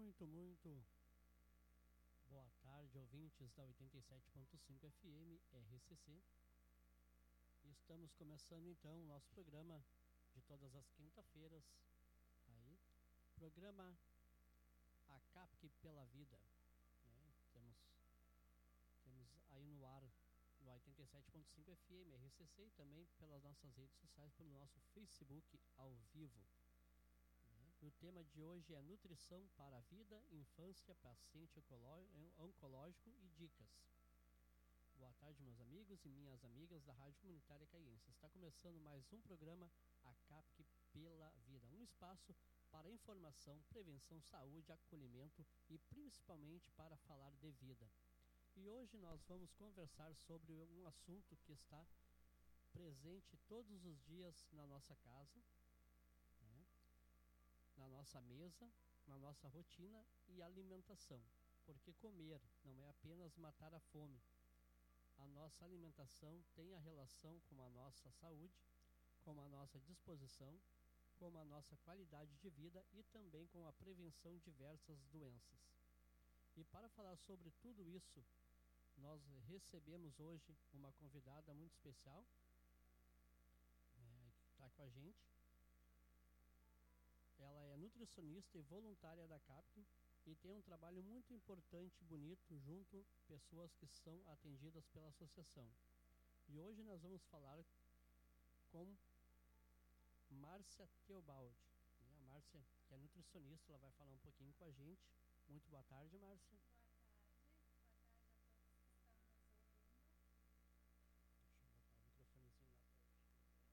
Muito boa tarde, ouvintes da 87.5 FM RCC. Estamos começando então o nosso programa de todas as quinta-feiras. Aí, programa A CAPC pela Vida. Temos aí no ar no 87.5 FM RCC e também pelas nossas redes sociais, pelo nosso Facebook ao vivo. O tema de hoje é nutrição para a vida, infância, paciente oncológico e dicas. Boa tarde, meus amigos e minhas amigas da Rádio Comunitária Caiense. Está começando mais um programa A CAPC pela Vida, um espaço para informação, prevenção, saúde, acolhimento e principalmente para falar de vida. E hoje nós vamos conversar sobre um assunto que está presente todos os dias na nossa casa, na nossa mesa, na nossa rotina e alimentação. Porque comer não é apenas matar a fome. A nossa alimentação tem a relação com a nossa saúde, com a nossa disposição, com a nossa qualidade de vida e também com a prevenção de diversas doenças. E para falar sobre tudo isso, nós recebemos hoje uma convidada muito especial, que está com a gente. Ela é nutricionista e voluntária da CAPC e tem um trabalho muito importante e bonito junto a pessoas que são atendidas pela associação. E hoje nós vamos falar com Márcia Teobaldi. A Márcia, que é nutricionista, ela vai falar um pouquinho com a gente. Muito boa tarde, Márcia. Boa